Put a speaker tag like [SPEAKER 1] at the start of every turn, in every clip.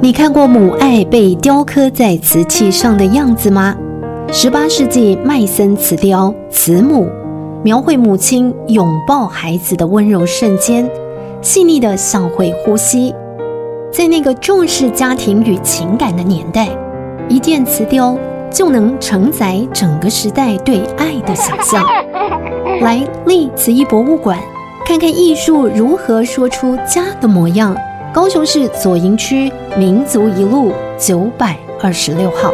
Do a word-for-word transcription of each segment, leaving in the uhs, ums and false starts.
[SPEAKER 1] 你看过母爱被雕刻在瓷器上的样子吗？十八世纪麦森瓷雕《慈母》描绘母亲拥抱孩子的温柔瞬间，细腻的像会呼吸。在那个重视家庭与情感的年代，一件瓷雕就能承载整个时代对爱的想象。来历慈艺博物馆看看艺术如何说出家的模样。高雄市左营区民族一路九百二十六号。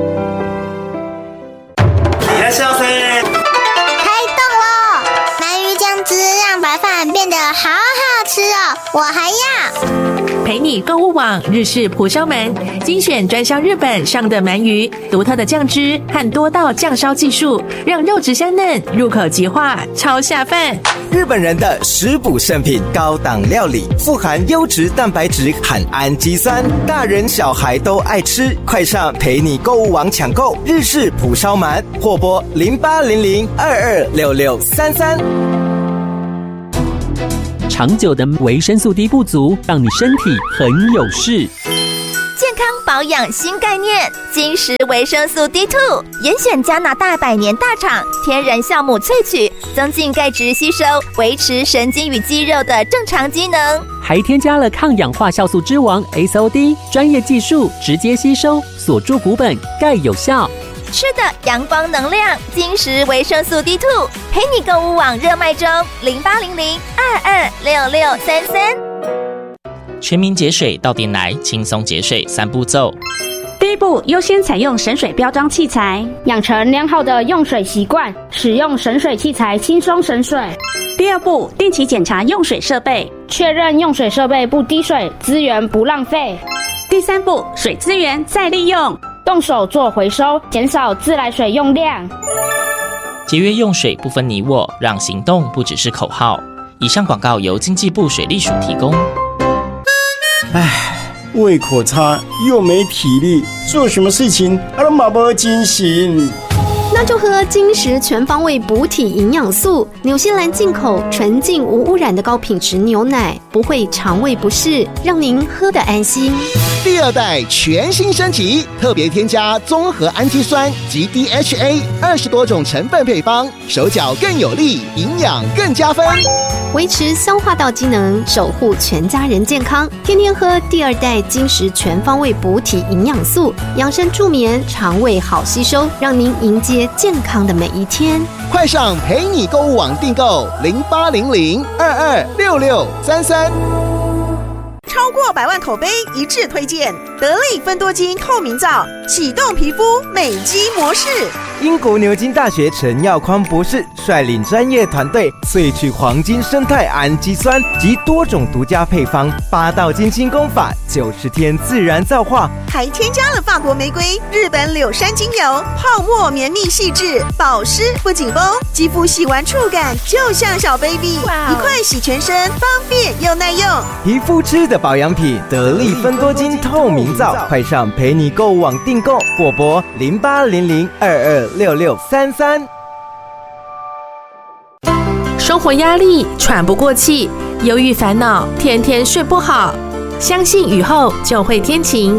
[SPEAKER 2] いらっしゃいませ。
[SPEAKER 3] 开动了！鳗鱼酱汁让白饭变得好好吃哦，我还要。
[SPEAKER 4] 陪你购物网日式蒲烧鳗精选专销日本上的鳗鱼，独特的酱汁和多道酱烧技术，让肉质香嫩，入口即化，超下饭。
[SPEAKER 5] 日本人的食补圣品，高档料理，富含优质蛋白质和氨基酸，大人小孩都爱吃。快上陪你购物网抢购日式蒲烧鳗，或拨零八零零二二六六三三。
[SPEAKER 6] 长久的维生素 D 不足，让你身体很有事。
[SPEAKER 7] 健康保养新概念，金石维生素 D 二 严选加拿大百年大厂天然酵母萃取，增进钙质吸收，维持神经与肌肉的正常机能，
[SPEAKER 6] 还添加了抗氧化酵素之王 S O D， 专业技术直接吸收，锁住骨本，钙有效。
[SPEAKER 7] 吃的阳光能量，金石维生素 D 二 陪你购物网热卖中，零八零零二二六六三三。
[SPEAKER 8] 全民节水到店来，轻松节水三步骤。
[SPEAKER 9] 第一步，优先采用省水标章器材，养成良好的用水习惯，使用省水器材轻松省水。第二步，定期检查用水设备，确认用水设备不滴水，资源不浪费。第三步，水资源再利用，动手做回收，减少自来水用量。
[SPEAKER 8] 节约用水不分你我，让行动不只是口号。以上广告由经济部水利署提供。
[SPEAKER 10] 唉，胃口差又没体力，做什么事情都没精神。
[SPEAKER 1] 那就喝金石全方位补体营养素，纽西兰进口纯净无污染的高品质牛奶，不会肠胃不适，让您喝得安心。
[SPEAKER 11] 第二代全新升级，特别添加综合氨基酸及 D H A 二十多种成分配方，手脚更有力，营养更加分，
[SPEAKER 1] 维持消化道机能，守护全家人健康。天天喝第二代金石全方位补体营养素，养生助眠，肠胃好吸收，让您迎接健康的每一天。
[SPEAKER 11] 快上陪你购物网订购零八零零二二六六三三。
[SPEAKER 12] 超过百万口碑一致推荐得力芬多精透明皂，启动皮肤美肌模式。
[SPEAKER 5] 英国牛津大学陈耀匡博士率领专业团队萃取黄金生态氨基酸及多种独家配方，八道金清功法，九十天自然皂化，
[SPEAKER 12] 还添加了法国玫瑰、日本柳杉精油，泡沫绵密细致，保湿不紧绷，肌肤洗完触感就像小 baby， 一块洗全身，方便又耐用。
[SPEAKER 5] 皮肤吃的保养品，得力芬多精透明皂，快上陪你购物网订购，或拨零八零零二二六六三三。
[SPEAKER 4] 生活压力，喘不过气，忧郁烦恼，天天睡不好。相信雨后就会天晴，